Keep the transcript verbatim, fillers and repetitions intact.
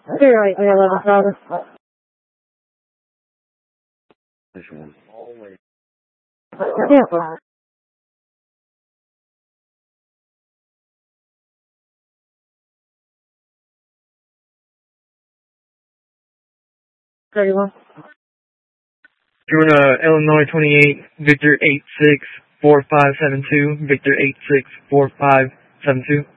You're right, I got a problem. This one. Yeah. thirty-one. Join uh, Illinois twenty-eight, Victor eight six four five seven two, Victor eight six four five seven two.